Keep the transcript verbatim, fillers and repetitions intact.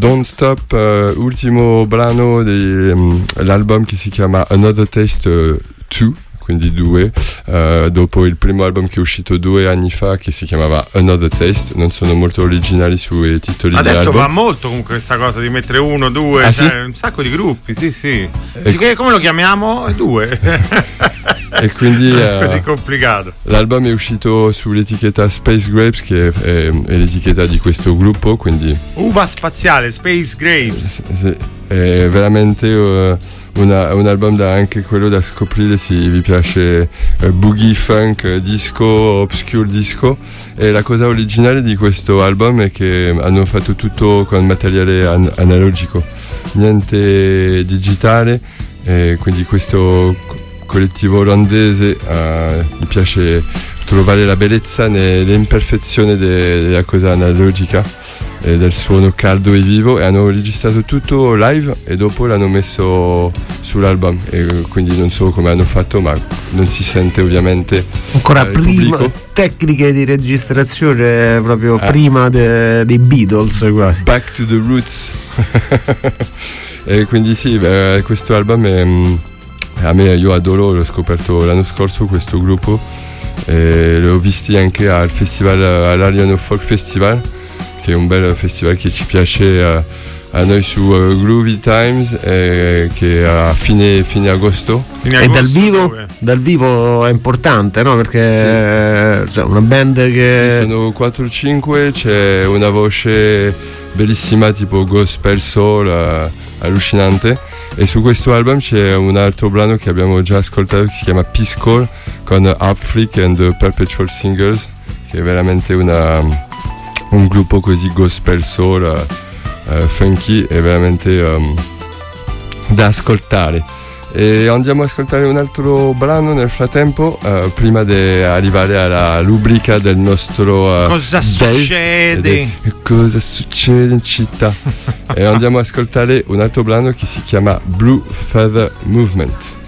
Don't Stop, uh, ultimo brano dell'album um, che si chiama Another Taste uh, due, quindi due, uh, dopo il primo album che è uscito due anni fa che si chiamava Another Taste. Non sono molto originali sui titoli di album. Adesso va molto comunque questa cosa di mettere uno, due, ah, cioè, sì? un sacco di gruppi, sì sì. E Che, come lo chiamiamo? Due. E quindi è così complicato. L'album è uscito sull'etichetta Space Grapes, che è, è, è l'etichetta di questo gruppo, quindi uva spaziale, Space Grapes. È veramente uh, una, un album da anche quello da scoprire se vi piace uh, boogie, funk, disco, obscure disco. E la cosa originale di questo album è che hanno fatto tutto con materiale an- analogico, niente digitale, e quindi questo collettivo olandese uh, mi piace trovare la bellezza nelle imperfezioni de- della cosa analogica e del suono caldo e vivo, e hanno registrato tutto live e dopo l'hanno messo sull'album, e quindi non so come hanno fatto, ma non si sente ovviamente ancora eh, prima pubblico. Tecniche di registrazione proprio ah. prima de- dei Beatles, quasi Back to the Roots. E quindi sì, beh, questo album è, a me, io adoro, l'ho scoperto l'anno scorso questo gruppo, e l'ho visti anche al festival, all'Ariano Folk Festival, che è un bel festival che ci piace a, a noi su uh, Groovy Times, eh, che è a fine, fine agosto. Fine e agosto dal vivo dove? Dal vivo è importante, no? Perché sì. Cioè, una band che sì, sono quattro o cinque, c'è una voce bellissima tipo gospel soul, uh, allucinante. E su questo album c'è un altro brano che abbiamo già ascoltato che si chiama Peace Call, con Harp Freak and the Perpetual Singers, che è veramente una, un gruppo così gospel soul, uh, uh, funky, è veramente um, da ascoltare. E andiamo ad ascoltare un altro brano nel frattempo, uh, prima di arrivare alla rubrica del nostro uh, cosa day, succede cosa succede in città. E andiamo ad ascoltare un altro brano che si chiama Blue Feather Movement.